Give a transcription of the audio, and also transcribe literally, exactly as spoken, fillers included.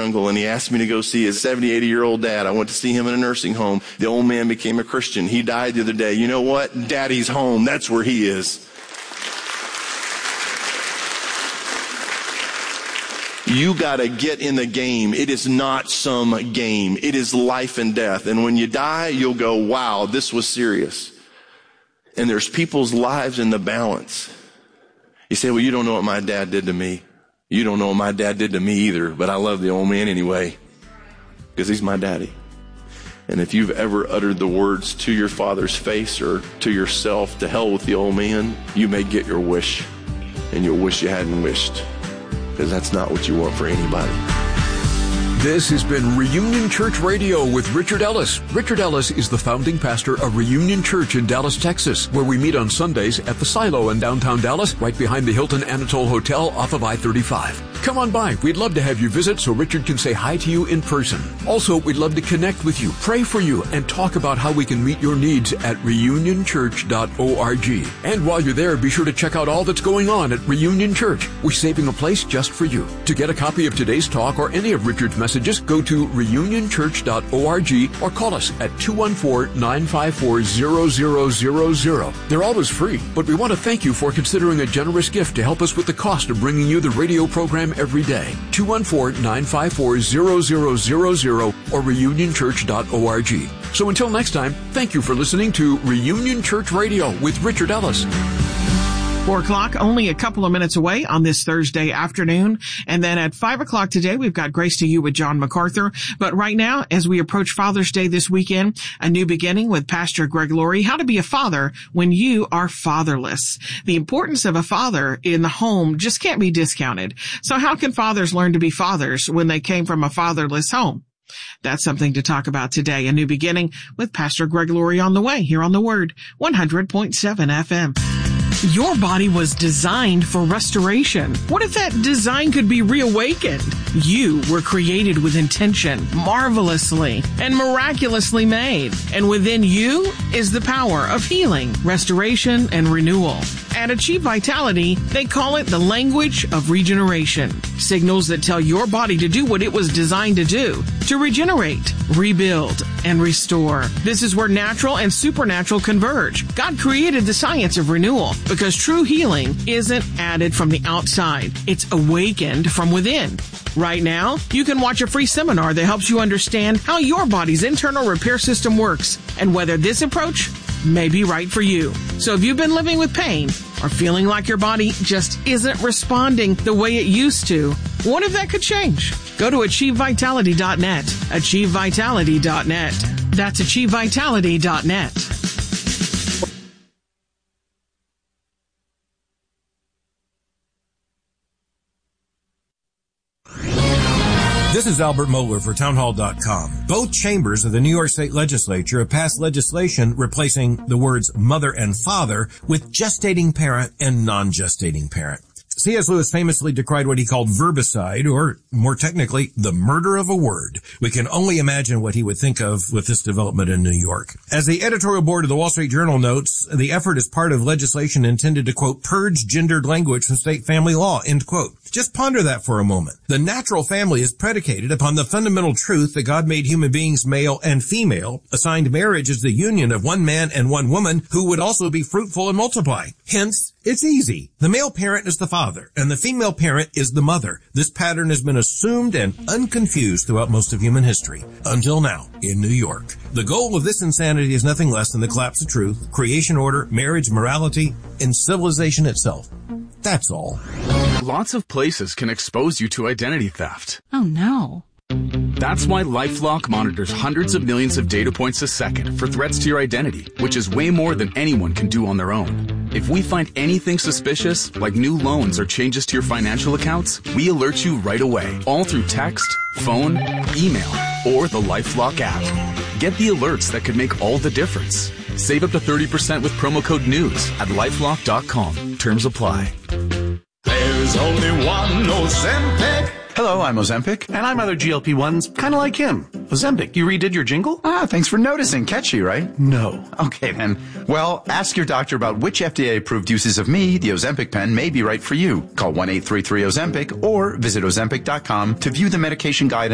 jungle, and he asked me to go see his seventy, eighty-year-old dad. I went to see him in a nursing home. The old man became a Christian. He died the other day. You know what? Daddy's home. That's where he is. You got to get in the game. It is not some game. It is life and death. And when you die, you'll go, wow, this was serious. And there's people's lives in the balance. You say, well, you don't know what my dad did to me. You don't know what my dad did to me either, but I love the old man anyway because he's my daddy. And if you've ever uttered the words to your father's face or to yourself, to hell with the old man, you may get your wish, and you'll wish you hadn't wished, because that's not what you want for anybody. This has been Reunion Church Radio with Richard Ellis. Richard Ellis is the founding pastor of Reunion Church in Dallas, Texas, where we meet on Sundays at the Silo in downtown Dallas, right behind the Hilton Anatole Hotel off of I thirty-five. Come on by. We'd love to have you visit so Richard can say hi to you in person. Also, we'd love to connect with you, pray for you, and talk about how we can meet your needs at reunion church dot org. And while you're there, be sure to check out all that's going on at Reunion Church. We're saving a place just for you. To get a copy of today's talk or any of Richard's messages, go to reunion church dot org or call us at two one four, nine five four, zero zero zero zero. They're always free, but we want to thank you for considering a generous gift to help us with the cost of bringing you the radio program every day. two one four, nine five four, zero zero zero zero or reunion church dot org. So until next time, thank you for listening to Reunion Church Radio with Richard Ellis. Four o'clock, only a couple of minutes away on this Thursday afternoon. And then at five o'clock today, we've got Grace to You with John MacArthur. But right now, as we approach Father's Day this weekend, a new beginning with Pastor Greg Laurie, how to be a father when you are fatherless. The importance of a father in the home just can't be discounted. So how can fathers learn to be fathers when they came from a fatherless home? That's something to talk about today. A new beginning with Pastor Greg Laurie on the way here on The Word, one hundred point seven F M. Your body was designed for restoration. What if that design could be reawakened? You were created with intention, marvelously and miraculously made. And within you is the power of healing, restoration, and renewal. At Achieve Vitality, they call it the language of regeneration. Signals that tell your body to do what it was designed to do, to regenerate, rebuild, and restore. This is where natural and supernatural converge. God created the science of renewal because true healing isn't added from the outside. It's awakened from within. Right now, you can watch a free seminar that helps you understand how your body's internal repair system works and whether this approach may be right for you. So if you've been living with pain or feeling like your body just isn't responding the way it used to, what if that could change? Go to achieve vitality dot net. achieve vitality dot net. That's achieve vitality dot net. This is Albert Mohler for townhall dot com. Both chambers of the New York State Legislature have passed legislation replacing the words mother and father with gestating parent and non-gestating parent. C S. Lewis famously decried what he called verbicide, or more technically, the murder of a word. We can only imagine what he would think of with this development in New York. As the editorial board of the Wall Street Journal notes, the effort is part of legislation intended to, quote, purge gendered language from state family law, end quote. Just ponder that for a moment. The natural family is predicated upon the fundamental truth that God made human beings male and female, assigned marriage as the union of one man and one woman who would also be fruitful and multiply. Hence, it's easy. The male parent is the father, and the female parent is the mother. This pattern has been assumed and unconfused throughout most of human history, until now, in New York. The goal of this insanity is nothing less than the collapse of truth, creation order, marriage, morality, and civilization itself. That's all. Lots of places can expose you to identity theft. Oh, no. That's why LifeLock monitors hundreds of millions of data points a second for threats to your identity, which is way more than anyone can do on their own. If we find anything suspicious, like new loans or changes to your financial accounts, we alert you right away, all through text, phone, email, or the LifeLock app. Get the alerts that could make all the difference. Save up to thirty percent with promo code NEWS at lifelock dot com. Terms apply. There's only one Ozempic. Hello, I'm Ozempic. And I'm other G L P ones, kind of like him. Ozempic, you redid your jingle? Ah, thanks for noticing. Catchy, right? No. Okay, then. Well, ask your doctor about which F D A-approved uses of me, the Ozempic pen, may be right for you. Call one eight three three Ozempic or visit ozempic dot com to view the medication guide